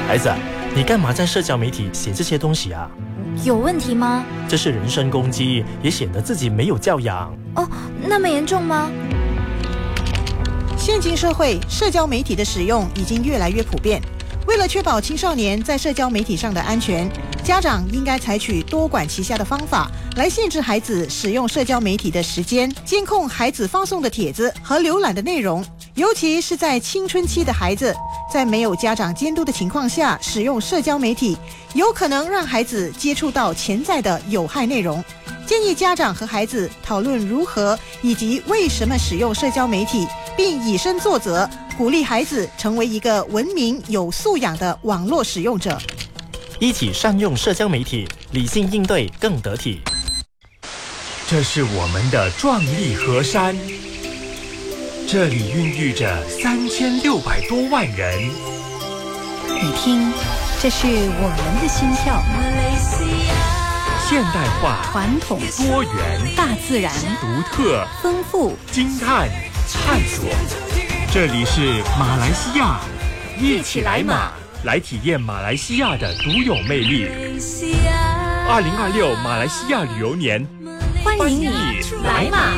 孩子，你干嘛在社交媒体写这些东西啊？ 有问题吗？ 这是人身攻击，也显得自己没有教养。 哦，那么严重吗？ 现今社会，社交媒体的使用已经越来越普遍。为了确保青少年在社交媒体上的安全，家长应该采取多管齐下的方法来限制孩子使用社交媒体的时间，监控孩子发送的帖子和浏览的内容。尤其是在青春期的孩子，在没有家长监督的情况下使用社交媒体，有可能让孩子接触到潜在的有害内容。建议家长和孩子讨论如何以及为什么使用社交媒体，并以身作则，鼓励孩子成为一个文明有素养的网络使用者。 一起善用社交媒体，理性应对更得体。 这是我们的壮丽河山，这里孕育着3600多万人。 你听，这是我们的心跳。 现代化、 传统、 多元、 大自然、 独特、 丰富、 惊叹、探索。这里是马来西亚，一起来马，来体验马来西亚的独有魅力。2026马来西亚旅游年， 欢迎你来马。